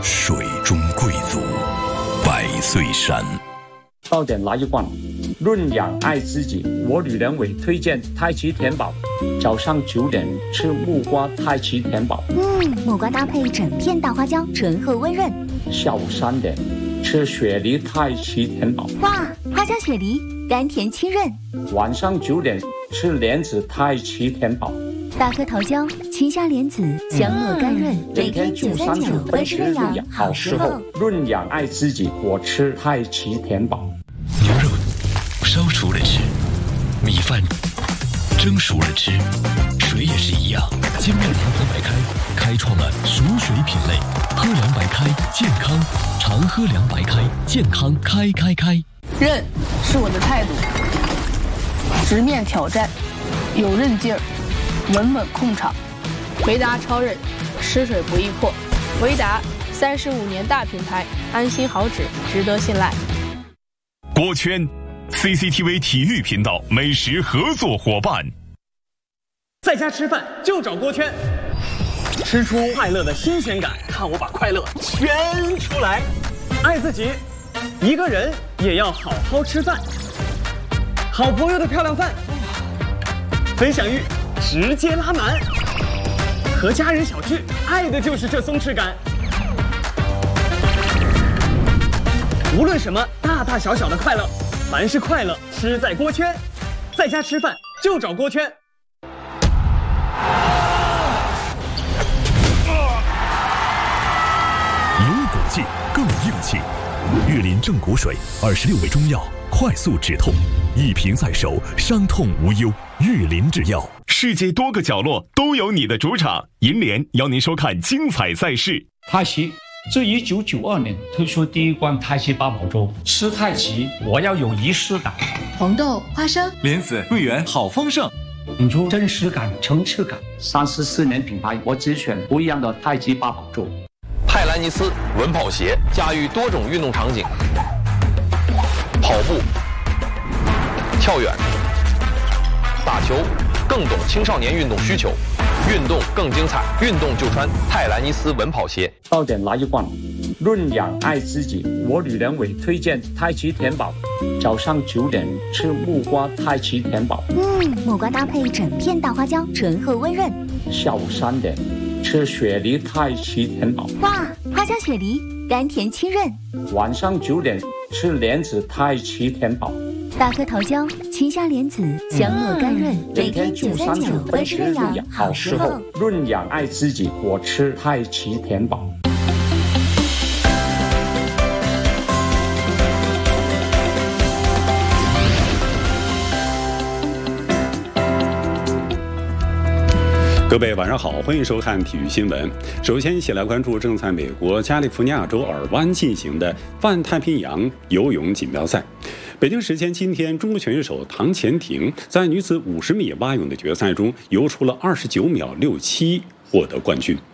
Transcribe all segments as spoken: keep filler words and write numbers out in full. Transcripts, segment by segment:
水中贵族，百岁山。 到点来一罐，润养爱自己。我吕良伟推荐太极田宝，早上九点吃木瓜太极田宝。 嗯，木瓜搭配整片大花椒，醇厚温润。 下午三点吃雪梨太极田宝。 哇，花椒雪梨，甘甜清润。 晚上九点吃莲子太极田宝。 大颗桃胶，清香莲子，香糯甘润。每天九三九，温湿润养，好时候。 润养爱自己，我吃太极田宝。 牛肉烧熟了吃，米饭蒸熟了吃，水也是一样。精酿长河白开开创了熟水品类，喝凉白开健康，常喝凉白开健康开开开。 韧是我的态度，直面挑战，有韧劲儿，稳稳控场。维达超韧，吃水不易破。维达三十五年大品牌，安心好纸，值得信赖。 锅圈 C C T V 体育频道美食合作伙伴。 在家吃饭就找锅圈，吃出快乐的新鲜感，看我把快乐圈出来。爱自己，一个人也要好好吃饭。好朋友的漂亮饭，分享欲直接拉满。和家人小聚，爱的就是这松弛感。无论什么大大小小的快乐，凡是快乐吃在锅圈。在家吃饭就找锅圈。 有骨气更硬气，岳林正骨水二十六味中药，快速止痛，一瓶在手，伤痛无忧。岳林制药， 世界多个角落都有你的主场。银联邀您收看精彩赛事。 太极自一九九二年推出第一罐太极八宝粥，吃太极我要有仪式感。 红豆、花生、 莲子、桂圆，好丰盛， 引出真实感、层次感。三十四年品牌，我只选不一样的太极八宝粥。 泰兰尼斯稳跑鞋驾驭多种运动场景，跑步、跳远、打球，更懂青少年运动需求，运动更精彩，运动就穿泰兰尼斯稳跑鞋。 到点来一罐，润养爱自己。我吕良伟推荐太极田宝，早上九点吃木瓜太极田宝。 嗯，木瓜搭配整片大花椒，醇厚温润。 下午三点吃雪梨太极田宝。 哇，花椒雪梨，甘甜清润。 晚上九点吃莲子太极田宝。 大颗桃胶，清香莲子，香糯甘润。每天九三九，温湿润养，好时候。 润养爱自己，我吃太极田宝。 各位晚上好，欢迎收看体育新闻。首先一起来关注正在美国加利福尼亚州尔湾进行的泛太平洋游泳锦标赛。北京时间今天，中国选手唐钱婷在女子五十米蛙泳的决赛中游出了二十九秒六七，获得冠军。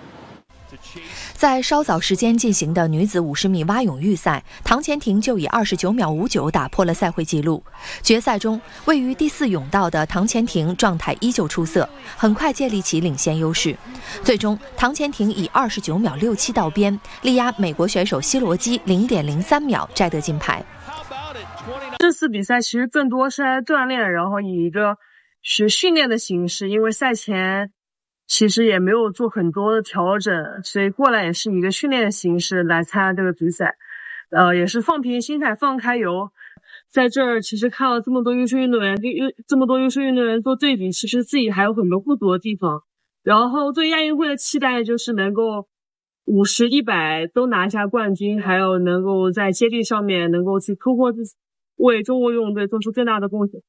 在稍早时间进行的女子五十米蛙泳预赛，唐钱婷就以二十九秒五九打破了赛会纪录。决赛中，位于第四泳道的唐钱婷状态依旧出色，很快建立起领先优势。最终，唐钱婷以二十九秒六七到边，力压美国选手希罗基零点零三秒，摘得金牌。 这次比赛其实更多是来锻炼，然后以一个是训练的形式，因为赛前其实也没有做很多的调整，所以过来也是以一个训练的形式来参加这个比赛，呃，也是放平心态，放开游。在这儿其实看了这么多优秀运动员，这么多优秀运动员做对比，其实自己还有很多不足的地方。然后对亚运会的期待就是能够五十、一百都拿下冠军，还有能够在接力上面能够去突破自己，为中国游泳队做出更大的贡献。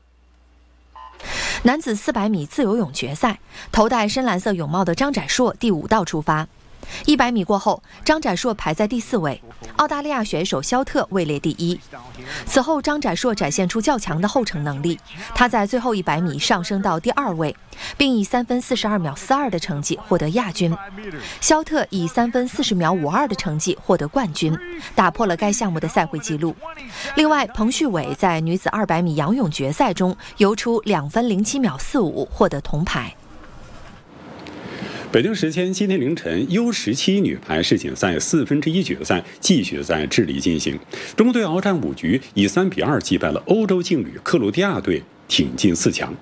男子四百米自由泳决赛，头戴深蓝色泳帽的张展硕第五道出发。一百米过后，张展硕排在第四位，澳大利亚选手肖特位列第一。此后，张展硕展现出较强的后程能力，他在最后一百米上升到第二位，并以三分四十二秒四二的成绩获得亚军。肖特以三分四十秒五二的成绩获得冠军，打破了该项目的赛会纪录。另外，彭旭伟在女子二百米仰泳决赛中游出两分零七秒四五，获得铜牌。 北京时间今天凌晨 U 十七 女排世锦赛四分之一决赛继续在智利进行，中国队鏖战五局，以三比二击败了欧洲劲旅克罗地亚队，挺进四强。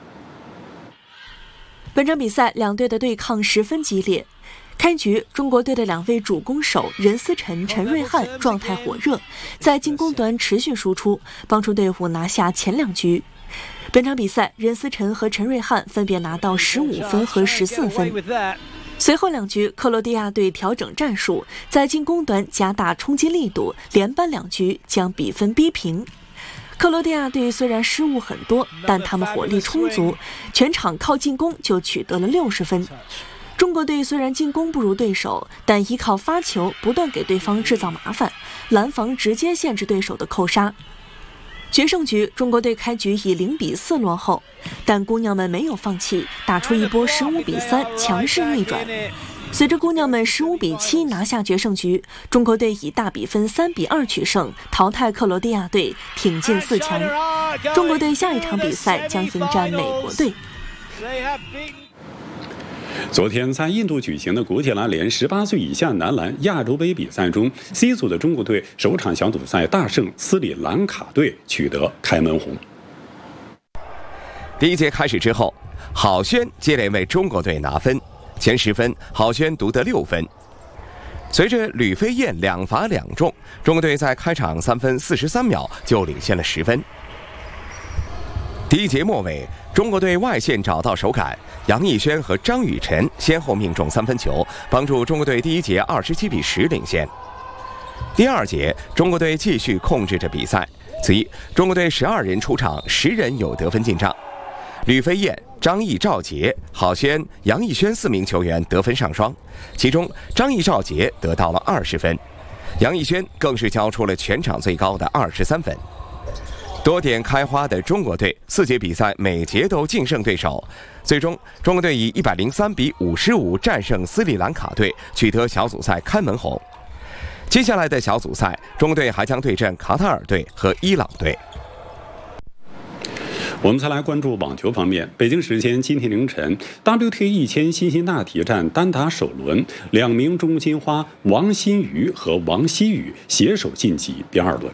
本场比赛两队的对抗十分激烈。开局，中国队的两位主攻手任思辰、陈瑞翰状态火热，在进攻端持续输出，帮助队伍拿下前两局。本场比赛，任思辰和陈瑞翰分别拿到十五分和十四分。随后两局，克罗地亚队调整战术，在进攻端加大冲击力度，连扳两局将比分逼平。克罗地亚队虽然失误很多，但他们火力充足，全场靠进攻就取得了六十分。中国队虽然进攻不如对手，但依靠发球不断给对方制造麻烦，拦防直接限制对手的扣杀。决胜局，中国队开局以零比四落后，但姑娘们没有放弃，打出一波十五比三强势逆转。随着姑娘们十五比七拿下决胜局，中国队以大比分三比二取胜，淘汰克罗地亚队，挺进四强。中国队下一场比赛将迎战美国队。 昨天在印度举行的国际篮联十八岁以下男篮亚洲杯比赛中 ，C 组的中国队首场小组赛大胜斯里兰卡队，取得开门红。 第一节开始之后，郝轩接连为中国队拿分，前十分郝轩独得六分。随着吕飞燕两罚两中，中国队在开场三分四十三秒就领先了十分。第一节末尾，中国队外线找到手感，杨艺轩和张雨晨先后命中三分球，帮助中国队第一节二十七比十领先。第二节，中国队继续控制着比赛，此役中国队十二人出场，十人有得分进账。吕飞燕、张毅、赵杰、郝轩、杨艺轩四名球员得分上双，其中张毅、赵杰得到了二十分，杨艺轩更是交出了全场最高的二十三分。多点开花的中国队，四节比赛每节都净胜对手，最终中国队以一百零三比五十五战胜斯里兰卡队，取得小组赛开门红。接下来的小组赛，中国队还将对阵卡塔尔队和伊朗队。 我们再来关注网球方面。北京时间今天凌晨 ，W T A 一千辛辛那提站单打首轮，两名中国金花王欣瑜和王希雨携手晋级第二轮。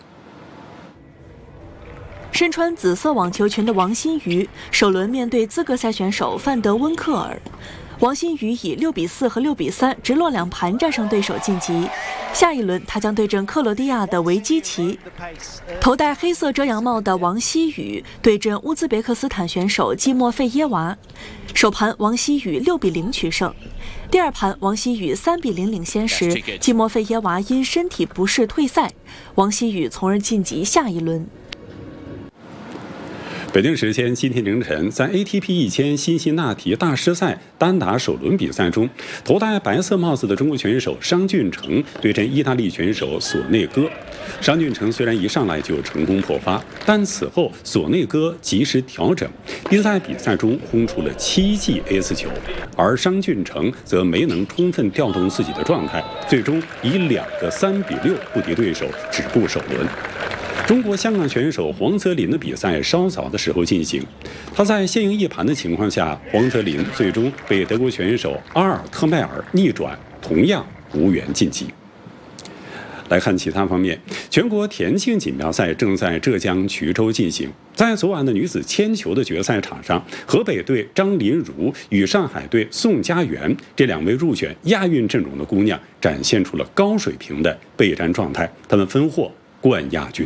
身穿紫色网球裙的王欣瑜，首轮面对资格赛选手范德温克尔。王欣瑜以六比四和六比三直落两盘战胜对手晋级。下一轮，他将对阵克罗地亚的维基奇。头戴黑色遮阳帽的王希雨对阵乌兹别克斯坦选手季莫费耶娃。首盘，王希雨六比零取胜。第二盘，王希雨三比零领先时，季莫费耶娃因身体不适退赛，王希雨从而晋级下一轮。 北京时间今天凌晨，在 A T P 一千辛辛那提大师赛单打首轮比赛中，头戴白色帽子的中国选手商俊成对阵意大利选手索内戈。商俊成虽然一上来就成功破发，但此后索内戈及时调整，并在比赛中轰出了七记 ace 球，而商俊成则没能充分调动自己的状态，最终以两个三比六不敌对手，止步首轮。中国香港选手黄泽林的比赛稍早的时候进行，他在先赢一盘的情况下，黄泽林最终被德国选手阿尔特迈尔逆转，同样无缘晋级。来看其他方面，全国田径锦标赛正在浙江衢州进行。在昨晚的女子铅球的决赛场上，河北队张林如与上海队宋佳媛这两位入选亚运阵容的姑娘展现出了高水平的备战状态，她们分获冠亚军。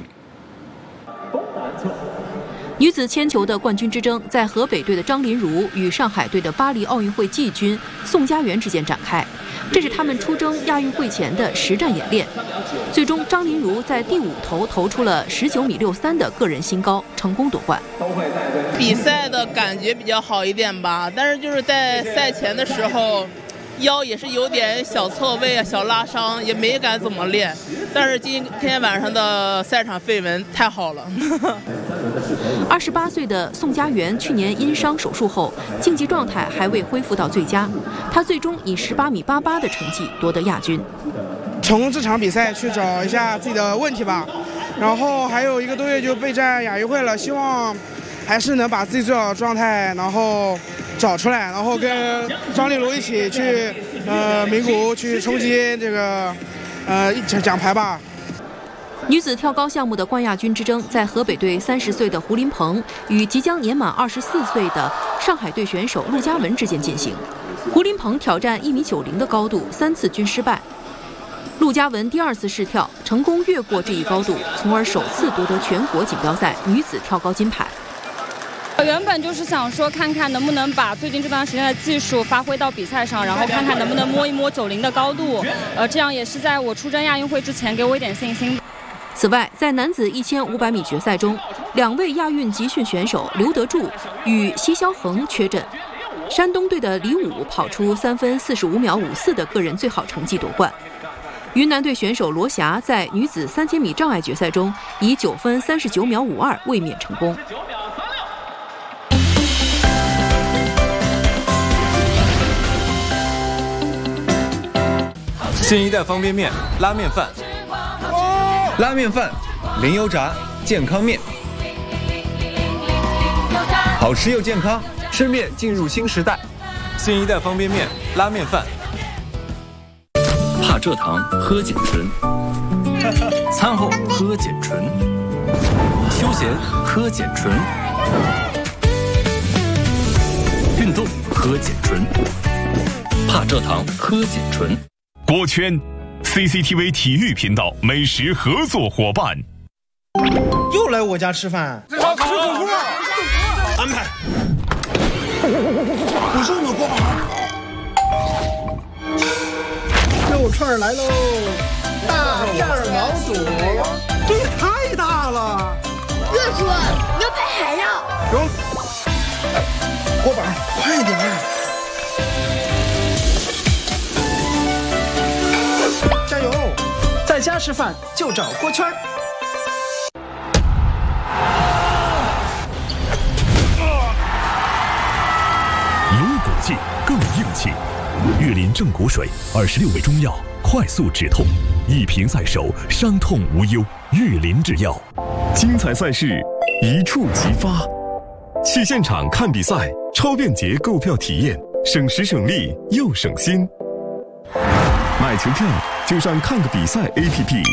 女子铅球的冠军之争在河北队的张林如与上海队的巴黎奥运会季军宋佳媛之间展开，这是他们出征亚运会前的实战演练。最终，张林如在第五投投出了十九米六三的个人新高，成功夺冠。 比赛的感觉比较好一点吧，但是就是在赛前的时候，腰也是有点小错位啊，小拉伤，也没敢怎么练。但是今天晚上的赛场绯闻太好了。 二十八岁的宋佳媛去年因伤手术后，竞技状态还未恢复到最佳，她最终以十八米八八的成绩夺得亚军。 从这场比赛去找一下自己的问题吧，然后还有一个多月就备战亚运会了，希望还是能把自己最好的状态，然后找出来，然后跟张丽茹一起去呃名古屋去冲击这个呃奖牌吧。 女子跳高项目的冠亚军之争，在河北队三十岁的胡林鹏与即将年满二十四岁的上海队选手陆嘉文之间进行。胡林鹏挑战一米九零的高度，三次均失败。陆嘉文第二次试跳，成功越过这一高度，从而首次夺得全国锦标赛女子跳高金牌。 原本就是想说，看看能不能把最近这段时间的技术发挥到比赛上，然后看看能不能摸一摸九零的高度。呃，这样也是在我出征亚运会之前给我一点信心。 此外，在男子一千五百米决赛中，两位亚运集训选手刘德柱与奚霄恒缺阵。山东队的李武跑出三分四十五秒五四的个人最好成绩夺冠。云南队选手罗霞在女子三千米障碍决赛中以九分三十九秒五二卫冕成功。 新一代方便面拉面饭，拉面饭零油炸健康面，好吃又健康，吃面进入新时代。新一代方便面拉面饭。 怕蔗糖喝碱醇，餐后喝碱醇，休闲喝碱醇，运动喝碱醇，怕蔗糖喝碱醇。 锅圈 C C T V 体育频道美食合作伙伴。 又来我家吃饭，吃火锅，安排。我说我锅肉串来喽，大片毛肚，这也太大了。 哥说牛排海肉。 有，锅板快点儿。加油！在家吃饭就找锅圈。 有骨气更硬气，玉林正骨水二十六味中药，快速止痛，一瓶在手，伤痛无忧。玉林制药，精彩赛事一触即发。去现场看比赛，超便捷购票体验，省时省力又省心。买球票就上看个比赛 A P P。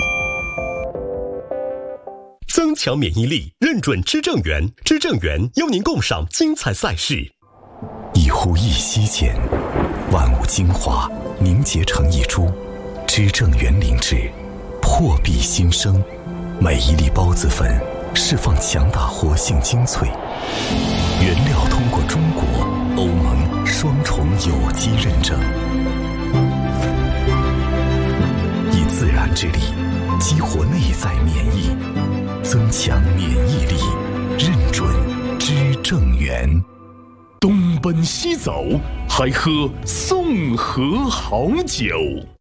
增强免疫力，认准知正源，知正源邀您共赏精彩赛事。一呼一吸间，万物精华凝结成一株，知正源灵芝，破壁新生。每一粒孢子粉释放强大活性精粹，原料通过中国、欧盟双重有机认证。 以自然之力激活内在免疫，增强免疫力，认准知正源。东奔西走，还喝宋河好酒。